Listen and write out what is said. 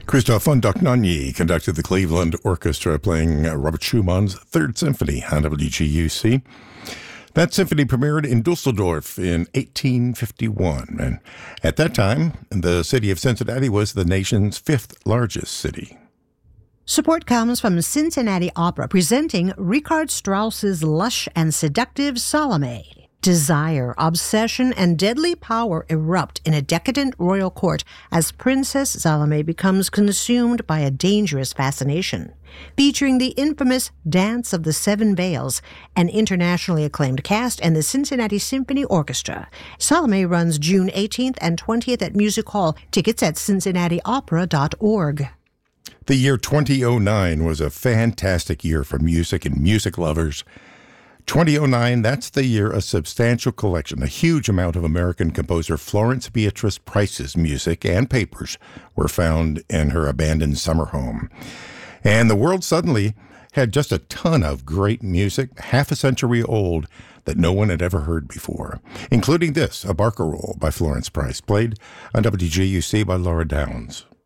Christoph von Dohnanyi conducted the Cleveland Orchestra playing Robert Schumann's Third Symphony on WGUC. That symphony premiered in Dusseldorf in 1851, and at that time, the city of Cincinnati was the nation's fifth largest city. Support comes from Cincinnati Opera presenting Richard Strauss's lush and seductive Salome. Desire, obsession, and deadly power erupt in a decadent royal court as Princess Salome becomes consumed by a dangerous fascination. Featuring the infamous Dance of the Seven Veils, an internationally acclaimed cast, and the Cincinnati Symphony Orchestra. Salome runs June 18th and 20th at Music Hall. Tickets at cincinnatiopera.org. The year 2009 was a fantastic year for music and music lovers. 2009, that's the year a substantial collection, a huge amount of American composer Florence Beatrice Price's music and papers were found in her abandoned summer home. And the world suddenly had just a ton of great music, half a century old, that no one had ever heard before, including this, a barcarolle by Florence Price, played on WGUC by Laura Downs.